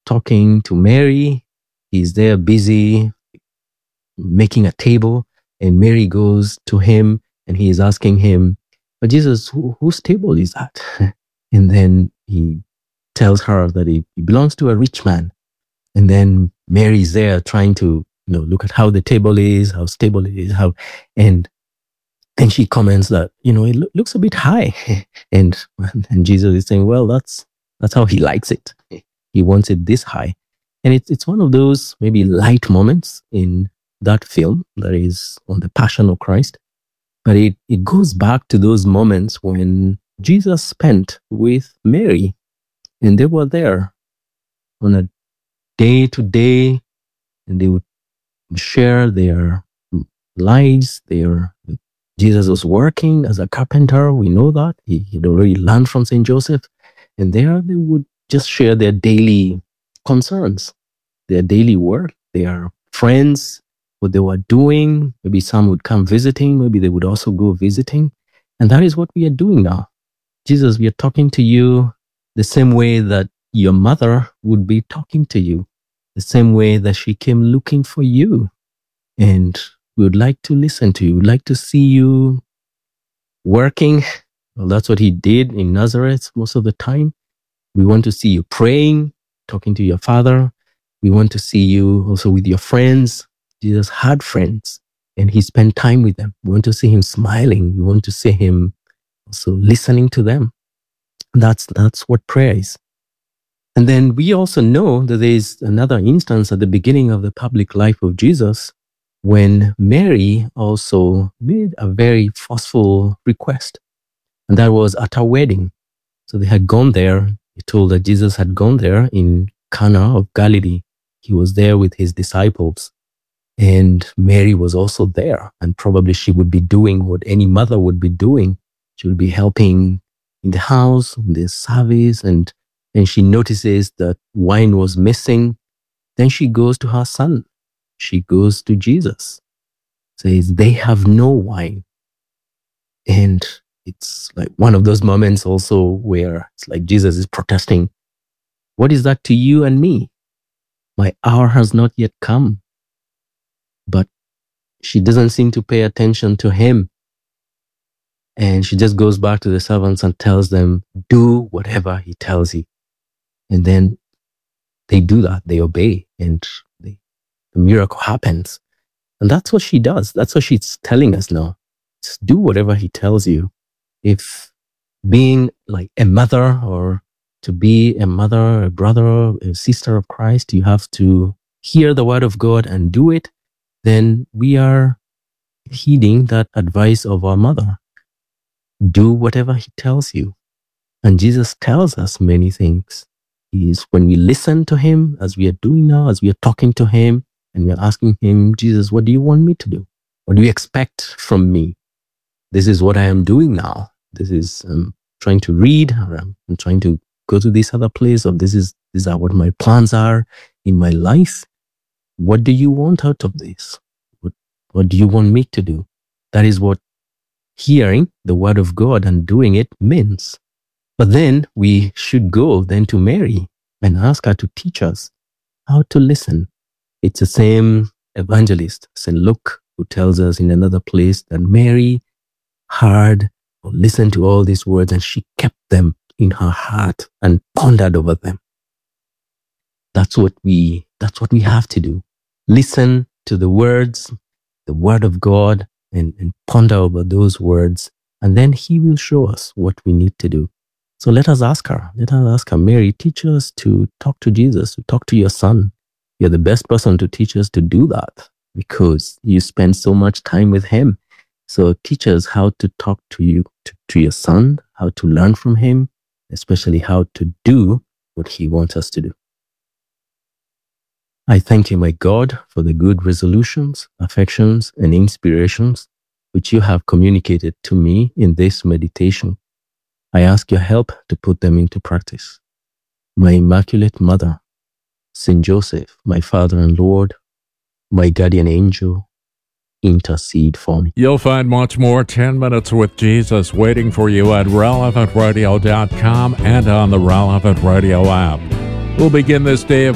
talking to Mary. He's there busy making a table, and Mary goes to him and he is asking him, but Jesus, whose table is that? And then he tells her that it belongs to a rich man. And then Mary's there trying to, look at how the table is, how stable it is, and she comments that, it looks a bit high. And Jesus is saying, well, that's how he likes it. He wants it this high. And it's one of those maybe light moments in that film that is on the Passion of Christ. But it goes back to those moments when Jesus spent with Mary, and they were there on a day-to-day, and they would share their lives. Jesus was working as a carpenter. We know that. He'd already learned from St. Joseph. And there they would just share their daily concerns, their daily work, their friends, what they were doing. Maybe some would come visiting. Maybe they would also go visiting. And that is what we are doing now. Jesus, we are talking to you the same way that your mother would be talking to you, the same way that she came looking for you. And we would like to listen to you. We would like to see you working. Well, that's what he did in Nazareth most of the time. We want to see you praying, talking to your Father. We want to see you also with your friends. Jesus had friends and he spent time with them. We want to see him smiling. We want to see him also listening to them. That's what prayer is. And then we also know that there is another instance at the beginning of the public life of Jesus when Mary also made a very forceful request. And that was at her wedding. So they had gone there. He told that Jesus had gone there in Cana of Galilee. He was there with his disciples. And Mary was also there. And probably she would be doing what any mother would be doing. She would be helping in the house, in the service. And she notices that wine was missing. Then she goes to her son. She goes to Jesus. Says, they have no wine. And it's like one of those moments also where it's like Jesus is protesting. What is that to you and me? My hour has not yet come. But she doesn't seem to pay attention to him. And she just goes back to the servants and tells them, do whatever he tells you. And then they do that. They obey. And the miracle happens. And that's what she does. That's what she's telling us now. Just do whatever he tells you. If being like a mother or to be a mother, a brother, a sister of Christ, you have to hear the word of God and do it, then we are heeding that advice of our mother. Do whatever he tells you. And Jesus tells us many things. When we listen to him, as we are doing now, as we are talking to him, and we are asking him, Jesus, what do you want me to do? What do you expect from me? This is what I am doing now. This is trying to read, or I'm trying to go to this other place, or these are what my plans are in my life. What do you want out of this? What do you want me to do? That is what hearing the word of God and doing it means. But then we should go then to Mary and ask her to teach us how to listen. It's the same evangelist, St. Luke, who tells us in another place that Mary heard or listened to all these words and she kept them in her heart and pondered over them. That's what we have to do. Listen to the words, the word of God, and ponder over those words. And then he will show us what we need to do. So let us ask her. Mary, teach us to talk to Jesus, to talk to your son. You're the best person to teach us to do that because you spend so much time with him. So teach us how to talk to you, to your son, how to learn from him, especially how to do what he wants us to do. I thank you, my God, for the good resolutions, affections, and inspirations which you have communicated to me in this meditation. I ask your help to put them into practice. My Immaculate Mother, Saint Joseph, my Father and Lord, my guardian angel, intercede for me. You'll find much more 10 Minutes with Jesus waiting for you at relevantradio.com and on the Relevant Radio app. We'll begin this day of